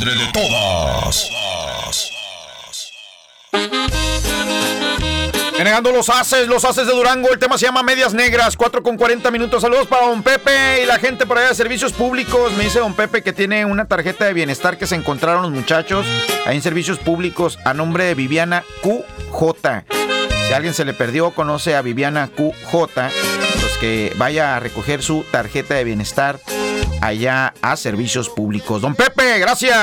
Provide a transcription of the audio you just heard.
madre de todas. Renegando los haces de Durango. El tema se llama Medias Negras, 4:40. Saludos para don Pepe y la gente por allá de servicios públicos. Me dice don Pepe que tiene una tarjeta de bienestar que se encontraron los muchachos ahí en servicios públicos a nombre de Viviana QJ. Si a alguien se le perdió, conoce a Viviana QJ, pues que vaya a recoger su tarjeta de bienestar allá a servicios públicos. Don Pepe, gracias.